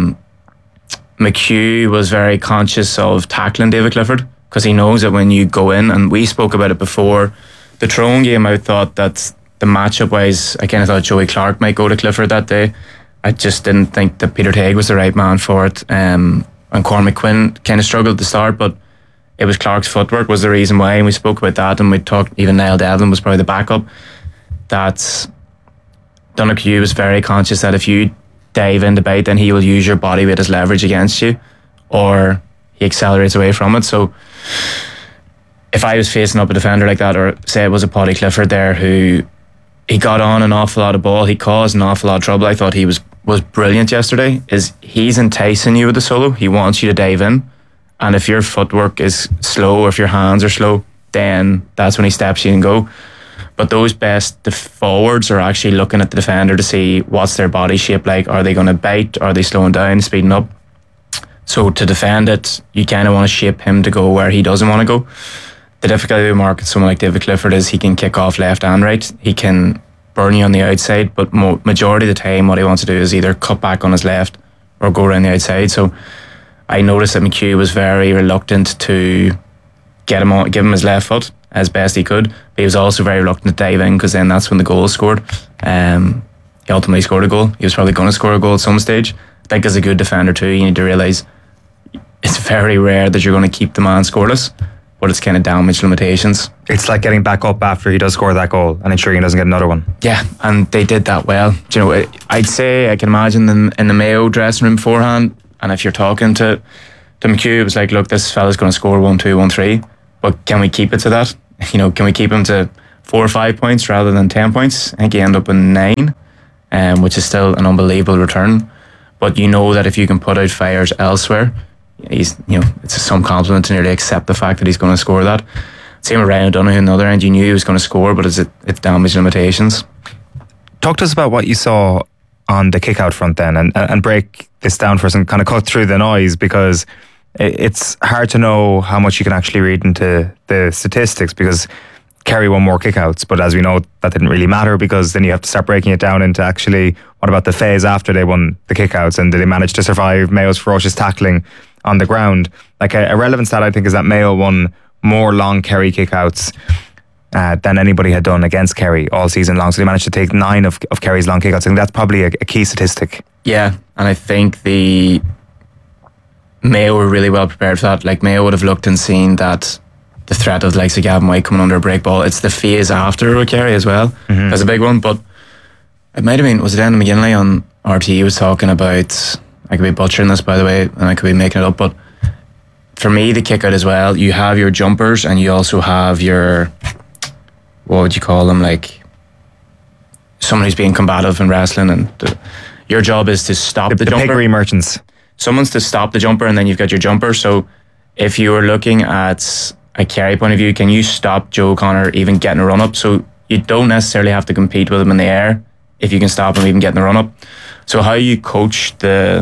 McHugh was very conscious of tackling David Clifford, because he knows that when you go in, and we spoke about it before the Tyrone game, I thought that the matchup wise, I kind of thought Joey Clark might go to Clifford that day. I just didn't think that Peter Tague was the right man for it. And Cormac Quinn kind of struggled to start, but it was Clark's footwork was the reason why, and we spoke about that, and we talked, even Niall Devlin was probably the backup. That Donoghue was very conscious that if you dive into bait, then he will use your body weight as leverage against you, or he accelerates away from it. So if I was facing up a defender like that, or say it was a Paddy Clifford there, who he got on an awful lot of ball, he caused an awful lot of trouble. I thought he was brilliant yesterday. He's enticing you with the solo. He wants you to dive in, and if your footwork is slow, or if your hands are slow, then that's when he steps you and go. But those best forwards are actually looking at the defender to see what's their body shape like. Are they going to bite? Are they slowing down, speeding up? So to defend it, you kind of want to shape him to go where he doesn't want to go. The difficulty with marking someone like David Clifford is he can kick off left and right. He can burn you on the outside, but majority of the time what he wants to do is either cut back on his left or go around the outside. So I noticed that McHugh was very reluctant to give him his left foot as best he could, but he was also very reluctant to dive in, because then that's when the goal was scored. He ultimately scored a goal. He was probably going to score a goal at some stage. I think as a good defender too, you need to realise it's very rare that you're going to keep the man scoreless, but it's kind of damage limitations. It's like getting back up after he does score that goal and ensuring he doesn't get another one. Yeah, and they did that well. Do you know, I'd say I can imagine them in the Mayo dressing room beforehand, and if you're talking to McHugh, it was like, look, this fella's going to score 1-2, 1-3. But can we keep it to that? Can we keep him to 4 or 5 points rather than 10 points? I think he ended up in 9, which is still an unbelievable return. But that if you can put out fires elsewhere, it's some compliment to nearly accept the fact that he's going to score that. Same with Ryan O'Donoghue on the other end. You knew he was going to score, but it's damage limitations. Talk to us about what you saw on the kick-out front then, and break this down for us and kind of cut through the noise, because it's hard to know how much you can actually read into the statistics, because Kerry won more kick-outs, but as we know, that didn't really matter, because then you have to start breaking it down into actually what about the phase after they won the kick-outs, and did they manage to survive Mayo's ferocious tackling on the ground? Like a relevant stat, I think, is that Mayo won more long Kerry kick-outs than anybody had done against Kerry all season long. So they managed to take 9 of Kerry's long kick-outs. I think that's probably a key statistic. Yeah, and I think the Mayo were really well prepared for that. Like, Mayo would have looked and seen that the threat of the likes of Gavin White coming under a break ball. It's the phase after with Kerry as well. Mm-hmm. That's a big one. But it might have been, was it Enda McGinley on RTE was talking about, I could be butchering this by the way, and I could be making it up, but for me, the kick out as well, you have your jumpers and you also have your, what would you call them, like someone who's being combative in wrestling, and your job is to stop the jumper. The piggery merchants. Someone's to stop the jumper, and then you've got your jumper. So if you were looking at a Kerry point of view, can you stop Joe O'Connor even getting a run up? So you don't necessarily have to compete with him in the air if you can stop him even getting a run up. So how you coach the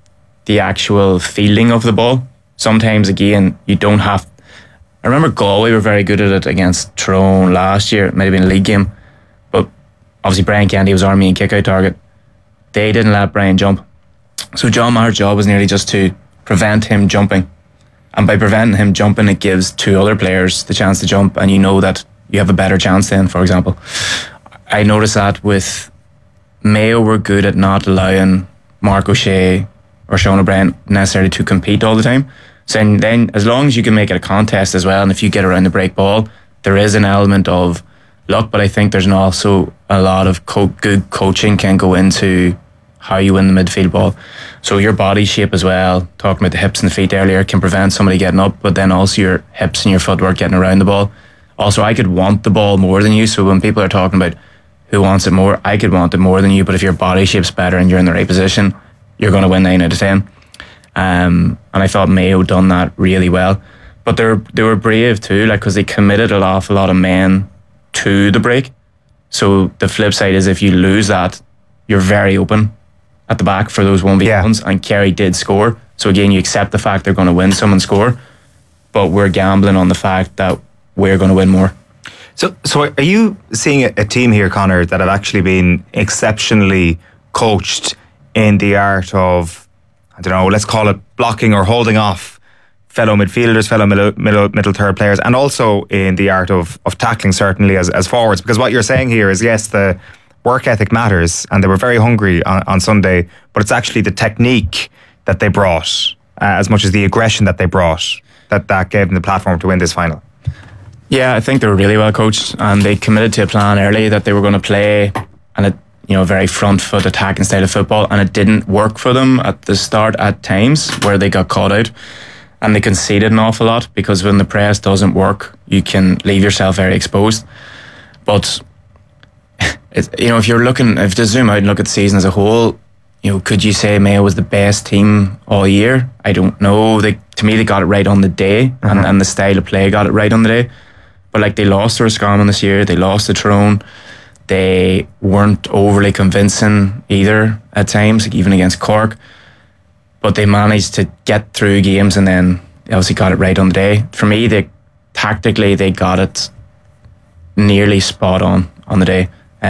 actual fielding of the ball, sometimes again you don't have. I remember Galway were very good at it against Tyrone last year. It might have been a league game, but obviously Brian Kennedy was our main kick out target. They didn't let Brian jump, so John Maher's job was nearly just to prevent him jumping, and by preventing him jumping, it gives 2 other players the chance to jump, and you know that you have a better chance then. For example, I noticed that with Mayo were good at not allowing Mark O'Shea or Sean O'Brien necessarily to compete all the time. So then as long as you can make it a contest as well, and if you get around the break ball, there is an element of luck, but I think there's also a lot of good coaching can go into how you win the midfield ball. So your body shape as well, talking about the hips and the feet earlier, can prevent somebody getting up, but then also your hips and your footwork getting around the ball. Also, I could want the ball more than you, so when people are talking about who wants it more, I could want it more than you, but if your body shape's better and you're in the right position, you're going to win 9 out of 10. And I thought Mayo done that really well. But they were brave too, like, because they committed an awful lot of men to the break. So the flip side is if you lose that, you're very open at the back for those 1v1s, and Kerry did score. So again, you accept the fact they're going to win some and score, but we're gambling on the fact that we're going to win more. So are you seeing a team here, Conor, that have actually been exceptionally coached in the art of, I don't know, let's call it blocking or holding off fellow midfielders, fellow middle third players, and also in the art of tackling, certainly as forwards? Because what you're saying here is, yes, the work ethic matters, and they were very hungry on Sunday, but it's actually the technique that they brought, as much as the aggression that they brought, that gave them the platform to win this final. Yeah, I think they were really well coached, and they committed to a plan early that they were going to play a very front foot attacking style of football, and it didn't work for them at the start at times where they got caught out and they conceded an awful lot, because when the press doesn't work, you can leave yourself very exposed. But if to zoom out and look at the season as a whole, could you say Mayo was the best team all year? I don't know. To me, they got it right on the day, and the style of play got it right on the day. But they lost to Roscommon this year, they lost to Tyrone. They weren't overly convincing either at times, even against Cork. But they managed to get through games, and then obviously got it right on the day. For me, tactically they got it nearly spot on the day.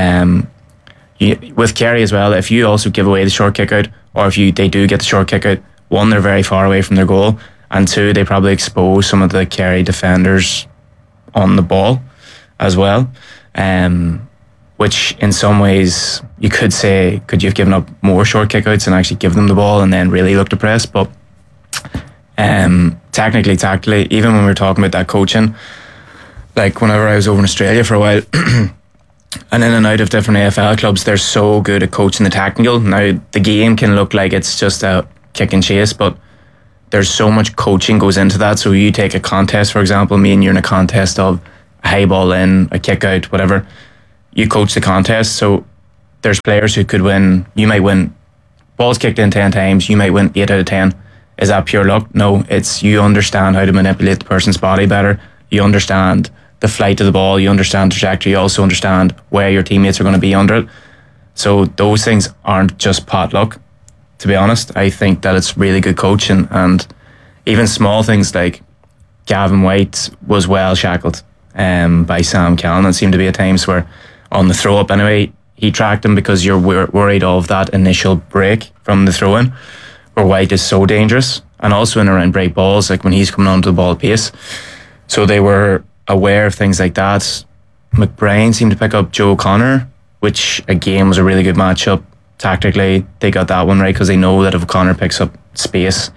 With Kerry as well, if you also give away the short kick out, or if they do get the short kick out, 1, they're very far away from their goal, and 2, they probably expose some of the Kerry defenders on the ball as well. Which in some ways you could say, could you have given up more short kickouts and actually give them the ball and then really look to press? But tactically, even when we were talking about that coaching, like whenever I was over in Australia for a while and in and out of different AFL clubs, they're so good at coaching the technical. Now the game can look like it's just a kick and chase, but there's so much coaching goes into that. So you take a contest, for example, me and you're in a contest of a high ball in, a kick out, whatever. You coach the contest, so there's players who could win. You might win balls kicked in 10 times, you might win 8 out of 10. Is that pure luck? No, it's you understand how to manipulate the person's body better. You understand the flight of the ball, you understand the trajectory, you also understand where your teammates are going to be under it. So those things aren't just pot luck, to be honest. I think that it's really good coaching, and even small things like Gavin White was well shackled by Sam Callan. It seemed to be at times where on the throw up anyway, he tracked him because you're worried of that initial break from the throw in, where White is so dangerous, and also in around break balls, like when he's coming onto the ball at pace. So they were aware of things like that. McBrien seemed to pick up Joe O'Connor, which again was a really good matchup. Tactically, they got that one right because they know that if O'Connor picks up space,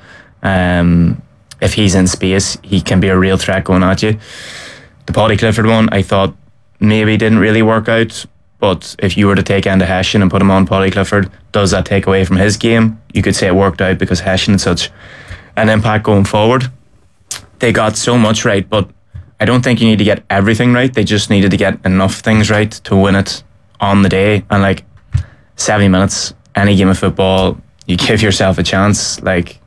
if he's in space, he can be a real threat going at you. The Paddy Clifford one, I thought maybe didn't really work out, but if you were to take Enda Hession and put him on Paddy Clifford, does that take away from his game? You could say it worked out because Hession had such an impact going forward. They got so much right, but I don't think you need to get everything right. They just needed to get enough things right to win it on the day. And like 70 minutes, any game of football, you give yourself a chance. Like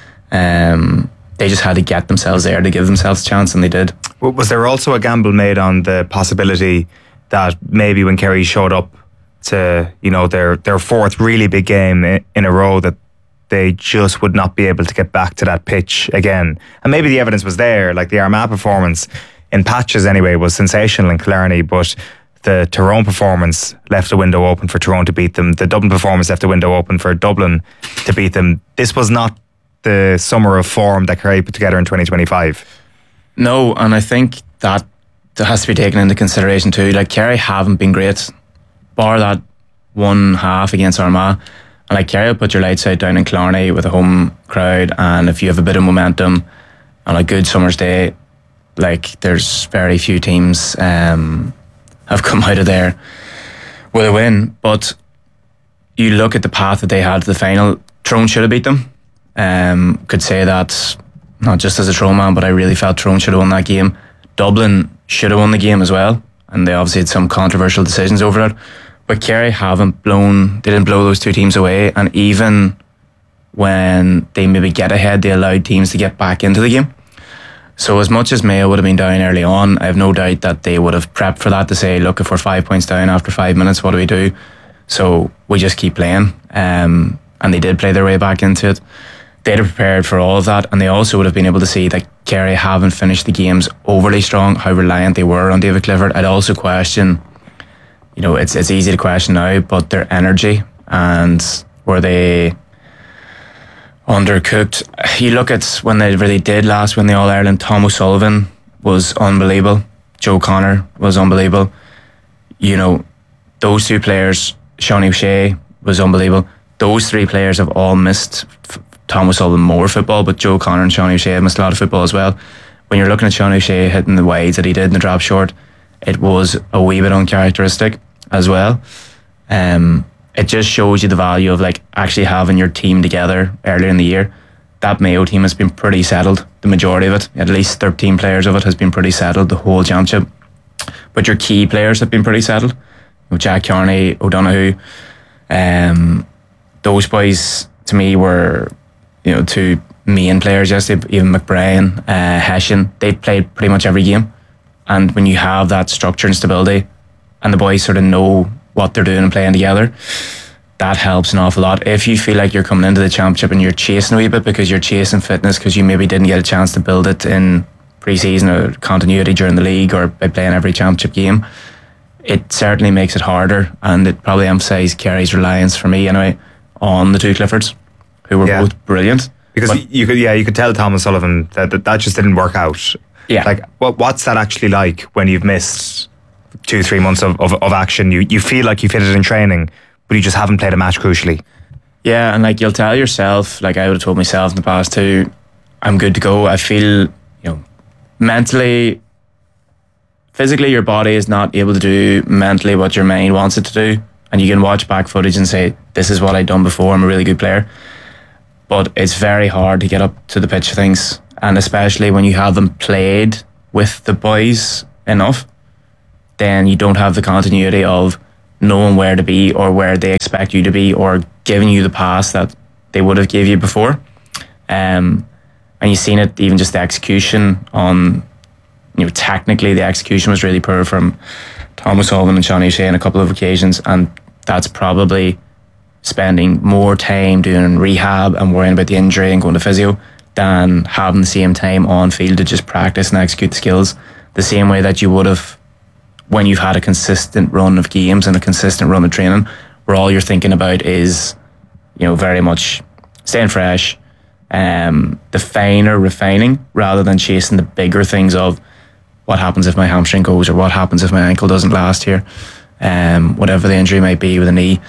they just had to get themselves there to give themselves a chance, and they did. Was there also a gamble made on the possibility that maybe when Kerry showed up to, you know, their fourth really big game in a row, that they just would not be able to get back to that pitch again? And maybe the evidence was there, like the Armagh performance in patches anyway was sensational in Killarney, but the Tyrone performance left a window open for Tyrone to beat them. The Dublin performance left a window open for Dublin to beat them. This was not the summer of form that Kerry put together in 2025. No, and I think that has to be taken into consideration too. Like, Kerry haven't been great, bar that one half against Armagh. And like, Kerry will put your lights out down in Killarney with a home crowd, and if you have a bit of momentum on a good summer's day, like, there's very few teams have come out of there with a win. But you look at the path that they had to the final, Tyrone should have beat them. Could say that not just as a Tyrone man, but I really felt Tyrone should have won that game. Dublin should have won the game as well, and they obviously had some controversial decisions over it. But Kerry didn't blow those two teams away, and even when they maybe get ahead, they allowed teams to get back into the game. So as much as Mayo would have been down early on, I have no doubt that they would have prepped for that, to say, look, if we're 5 points down after 5 minutes, what do we do? So we just keep playing, and they did play their way back into it. They'd have prepared for all of that, and they also would have been able to see that Kerry haven't finished the games overly strong, how reliant they were on David Clifford. I'd also question, you know, it's easy to question now, but their energy, and were they undercooked? You look at when they really did last win the All-Ireland, Tom O'Sullivan was unbelievable, Joe Connor was unbelievable. You know, those two players, Sean O'Shea was unbelievable. Those three players have all missed, Tom O'Sullivan more football, but Joe Connor and Sean O'Shea have missed a lot of football as well. When you're looking at Sean O'Shea hitting the wides that he did in the drop short, it was a wee bit uncharacteristic as well. It just shows you the value of like actually having your team together earlier in the year. That Mayo team has been pretty settled, the majority of it, at least 13 players of it has been pretty settled the whole championship. But your key players have been pretty settled. Jack Kearney, O'Donoghue, those boys to me were, you know, two main players yesterday. Even McBrien, Hession, they played pretty much every game. And when you have that structure and stability, and the boys sort of know what they're doing and playing together, that helps an awful lot. If you feel like you're coming into the championship and you're chasing a wee bit because you're chasing fitness, because you maybe didn't get a chance to build it in pre-season or continuity during the league or by playing every championship game, it certainly makes it harder, and it probably emphasised Kerry's reliance, for me anyway, on the two Cliffords, who were both brilliant. Because you could tell Tom O'Sullivan that just didn't work out. Yeah. Like, what's that actually like when you've missed 2-3 months of action? You feel like you've hit it in training, but you just haven't played a match crucially. Yeah, and like, you'll tell yourself, like I would have told myself in the past too, I'm good to go. I feel, you know, mentally, physically your body is not able to do mentally what your mind wants it to do, and you can watch back footage and say, this is what I've done before, I'm a really good player. but it's very hard to get up to the pitch of things, and especially when you haven't played with the boys enough, then you don't have the continuity of knowing where to be or where they expect you to be or giving you the pass that they would have gave you before. And you've seen it, even just the execution on, technically the execution was really poor from Thomas Sullivan and Sean O'Shea on a couple of occasions, and that's probably spending more time doing rehab and worrying about the injury and going to physio than having the same time on field to just practice and execute the skills the same way that you would have when you've had a consistent run of games and a consistent run of training, where all you're thinking about is, very much staying fresh, the finer refining rather than chasing the bigger things of what happens if my hamstring goes or what happens if my ankle doesn't last here, whatever the injury might be with a knee.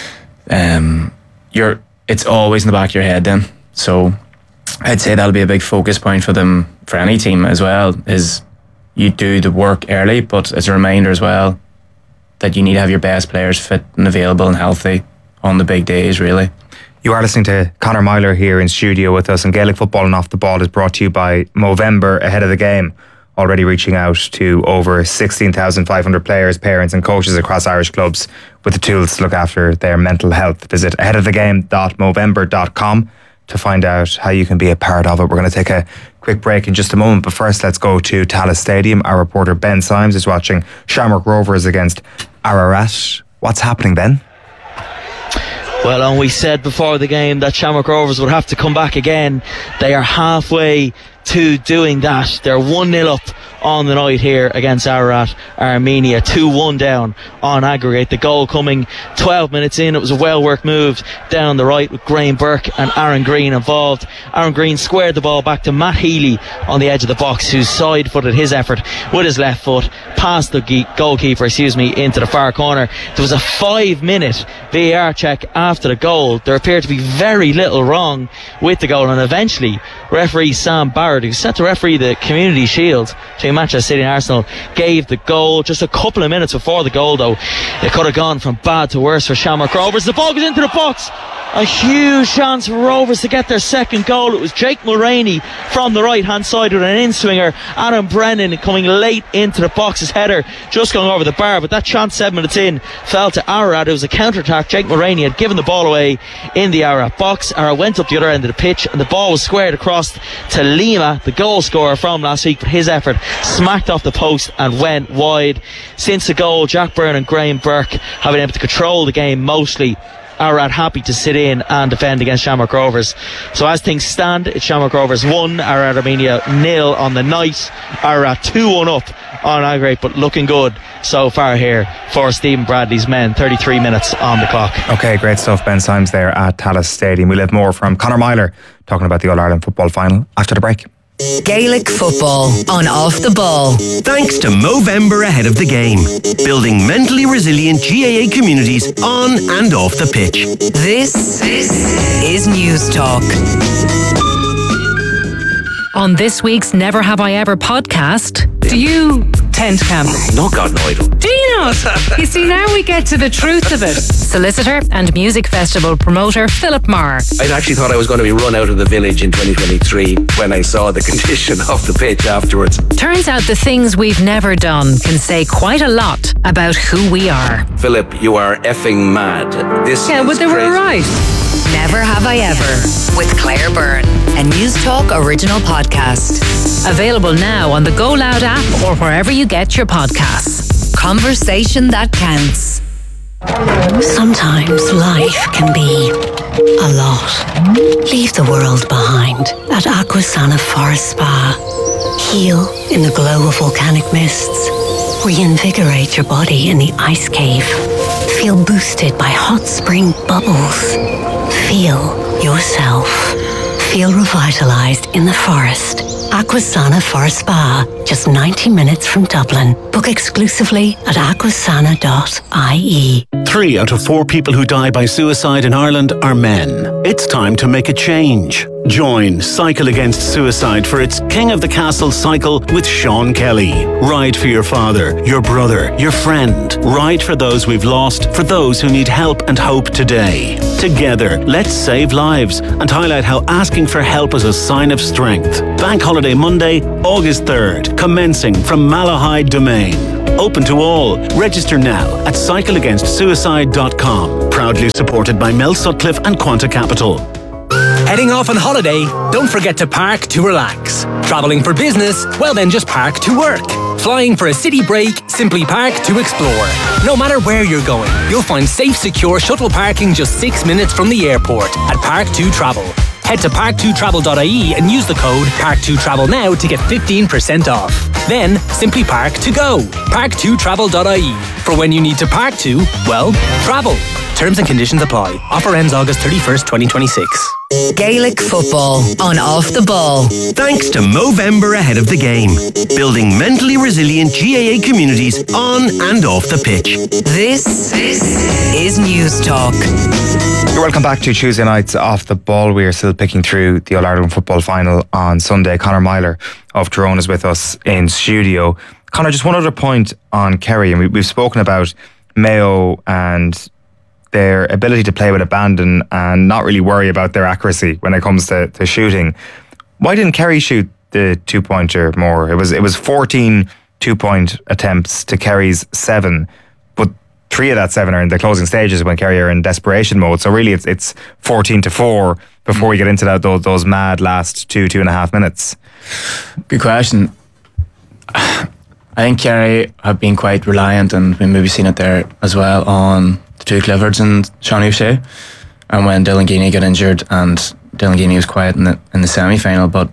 It's always in the back of your head then. So I'd say that'll be a big focus point for them, for any team as well, is you do the work early, but as a reminder as well that you need to have your best players fit and available and healthy on the big days, really. You are listening to Conor Myler here in studio with us, and Gaelic Football and Off the Ball is brought to you by Movember Ahead of the Game, already reaching out to over 16,500 players, parents and coaches across Irish clubs with the tools to look after their mental health. Visit aheadofthegame.movember.com to find out how you can be a part of it. We're going to take a quick break in just a moment, but first let's go to Tallaght Stadium. Our reporter Ben Symes is watching Shamrock Rovers against Ararat. What's happening, Ben? Well, and we said before the game that Shamrock Rovers would have to come back again. They are halfway to doing that. They're 1-0 up on the night here against Ararat Armenia, 2-1 down on aggregate. The goal coming 12 minutes in. It was a well-worked move down the right with Graham Burke and Aaron Green involved. Aaron Green squared the ball back to Matt Healy on the edge of the box, who side-footed his effort with his left foot past the goalkeeper, into the far corner. There was a 5-minute VAR check after the goal. There appeared to be very little wrong with the goal, and eventually referee Sam Barrett, who set to referee the Community Shield between Manchester City and Arsenal, gave the goal. Just a couple of minutes before the goal, though, it could have gone from bad to worse for Shamrock Rovers. The ball goes into the box. A huge chance for Rovers to get their second goal. It was Jake Mulroney from the right hand side with an in-swinger. Adam Brennan coming late into the box. His header just going over the bar, but that chance 7 minutes in fell to Ararat. It was a counter-attack. Jake Mulroney had given the ball away in the Ararat box. Ararat went up the other end of the pitch, and the ball was squared across to Lima, the goal scorer from last week, but his effort smacked off the post and went wide. Since the goal, Jack Byrne and Graham Burke have been able to control the game mostly. Ararat happy to sit in and defend against Shamrock Rovers. So as things stand, it's Shamrock Rovers 1, Ararat Armenia 0 on the night. Ararat 2-1 up on aggregate, but looking good so far here for Stephen Bradley's men. 33 minutes on the clock. Okay, great stuff. Ben Symes there at Tallaght Stadium. We'll have more from Conor Myler talking about the All-Ireland football final after the break. Gaelic Football on Off the Ball. Thanks to Movember Ahead of the Game, building mentally resilient GAA communities on and off the pitch. This is News Talk. On this week's Never Have I Ever podcast, do you tent camp? No, God, no, I don't. Do you not? You see, now we get to the truth of it. Solicitor and music festival promoter Philip Marr. I actually thought I was going to be run out of the village in 2023 when I saw the condition of the pitch afterwards. Turns out the things we've never done can say quite a lot about who we are. Philip, you are effing mad. This yeah, but they were right. Never Have I Ever with Claire Byrne, a News Talk original podcast. Available now on the Go Loud app or wherever you get your podcasts. Conversation that counts. Sometimes life can be a lot. Leave the world behind at Aquasana Forest Spa. Heal in the glow of volcanic mists. Reinvigorate your body in the ice cave. Feel boosted by hot spring bubbles. Feel yourself. Feel revitalized in the forest. Aquasana Forest Spa, just 90 minutes from Dublin. Book exclusively at aquasana.ie. 3 out of 4 people who die by suicide in Ireland are men. It's time to make a change. Join Cycle Against Suicide for its King of the Castle cycle with Sean Kelly. Ride for your father, your brother, your friend. Ride for those we've lost, for those who need help and hope today. Together, let's save lives and highlight how asking for help is a sign of strength. Bank Holiday Monday, August 3rd, commencing from Malahide Domain. Open to all. Register now at cycleagainstsuicide.com. Proudly supported by Mel Sutcliffe and Quanta Capital. Heading off on holiday? Don't forget to park to relax. Travelling for business? Well then just park to work. Flying for a city break? Simply park to explore. No matter where you're going, you'll find safe, secure shuttle parking just 6 minutes from the airport at Park2Travel. Head to park2travel.ie and use the code Park2Travel now to get 15% off. Then simply park to go. Park2travel.ie. For when you need to park to, well, travel. Terms and conditions apply. Offer ends August 31st, 2026. Gaelic football on Off the Ball. Thanks to Movember ahead of the game. Building mentally resilient GAA communities on and off the pitch. This is News Talk. You're welcome back to Tuesday night's Off the Ball. We are still picking through the All-Ireland football final on Sunday. Conor Myler of Tyrone is with us in studio. Conor, just one other point on Kerry, and we've spoken about Mayo and their ability to play with abandon and not really worry about their accuracy when it comes to shooting. Why didn't Kerry shoot the 2-pointer more? It was 14 2-point attempts to Kerry's 7, but 3 of that 7 are in the closing stages when Kerry are in desperation mode. So really it's 14-4 before we get into those mad last 2.5 minutes. Good question. I think Kerry have been quite reliant, and we've maybe seen it there as well, on the two Cliffords and Seanie O'Shea. And when Dylan Geeney got injured, and Dylan Geeney was quiet in the semi-final, but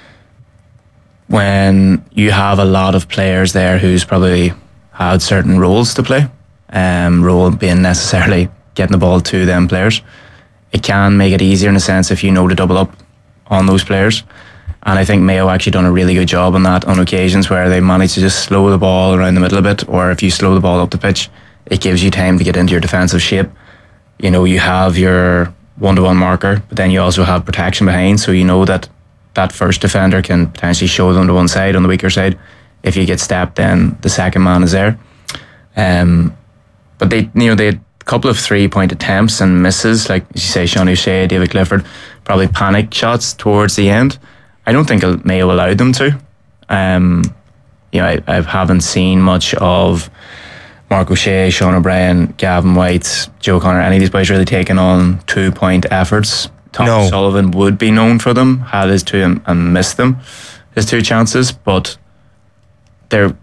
when you have a lot of players there who's probably had certain roles to play, role being necessarily getting the ball to them players, it can make it easier in a sense if you know to double up on those players. And I think Mayo actually done a really good job on that on occasions where they managed to just slow the ball around the middle a bit, or if you slow the ball up the pitch, it gives you time to get into your defensive shape. You know, you have your one-to-one marker, but then you also have protection behind, so you know that first defender can potentially show them to one side, on the weaker side. If you get stepped, then the second man is there. But they had a couple of 3-point attempts and misses, like as you say, Seanie O'Shea, David Clifford, probably panic shots towards the end. I don't think Mayo allowed them to. I haven't seen much of Mark O'Shea, Sean O'Brien, Gavin White, Joe Connor, any of these boys really taking on 2-point efforts. Tom Sullivan would be known for them, had his 2 and missed them, his 2 chances, but that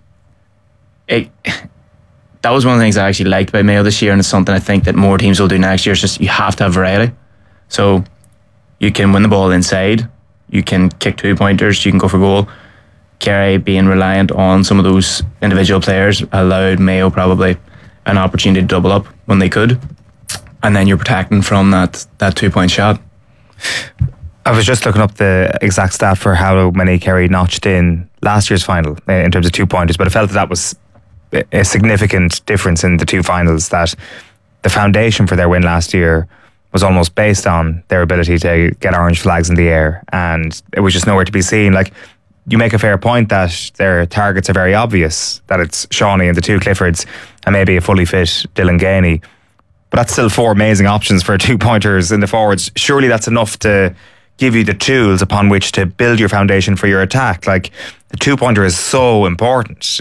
was one of the things I actually liked by Mayo this year, and it's something I think that more teams will do next year. It's just you have to have variety. So you can win the ball inside, you can kick 2-pointers, you can go for goal. Kerry, being reliant on some of those individual players, allowed Mayo probably an opportunity to double up when they could, and then you're protecting from that 2-point shot. I was just looking up the exact stat for how many Kerry notched in last year's final in terms of 2-pointers, but I felt that was a significant difference in the 2 finals, that the foundation for their win last year was almost based on their ability to get orange flags in the air, and it was just nowhere to be seen. Like, you make a fair point that their targets are very obvious, that it's Seanie and the 2 Cliffords and maybe a fully fit Dylan Geeney, but that's still 4 amazing options for 2-pointers in the forwards. Surely that's enough to give you the tools upon which to build your foundation for your attack. Like, the 2-pointer is so important.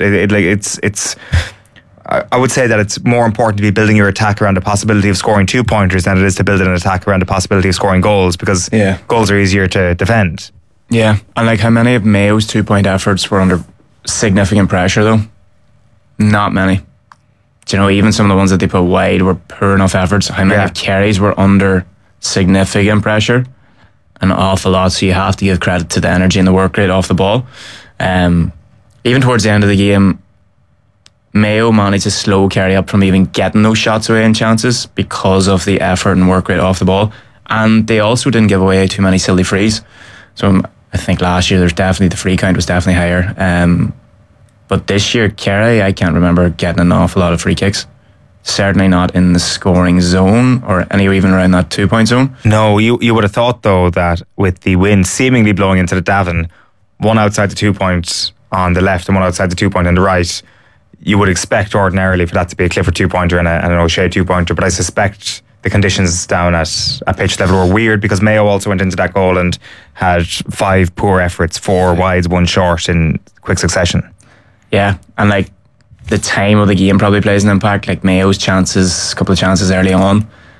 I would say that it's more important to be building your attack around the possibility of scoring 2-pointers than it is to build an attack around the possibility of scoring goals, because goals are easier to defend. Yeah, and like, how many of Mayo's 2-point efforts were under significant pressure though? Not many. Do you know, even some of the ones that they put wide were poor enough efforts. How many of Kerry's were under significant pressure? An awful lot, so you have to give credit to the energy and the work rate off the ball. Even towards the end of the game, Mayo managed to slow Kerry up from even getting those shots away and chances because of the effort and work rate off the ball. And they also didn't give away too many silly frees. So I think last year the free count was definitely higher. But this year, Kerry, I can't remember getting an awful lot of free kicks. Certainly not in the scoring zone or anywhere even around that 2-point zone. No, you would have thought though that with the wind seemingly blowing into the Davin, one outside the 2-point on the left and one outside the 2-point on the right, you would expect ordinarily for that to be a Clifford 2-pointer and an O'Shea 2-pointer, but I suspect the conditions down at pitch level were weird, because Mayo also went into that goal and had 5 poor efforts, 4 wides, 1 short in quick succession. Yeah, and the time of the game probably plays an impact. Mayo's chances, a couple of chances early on,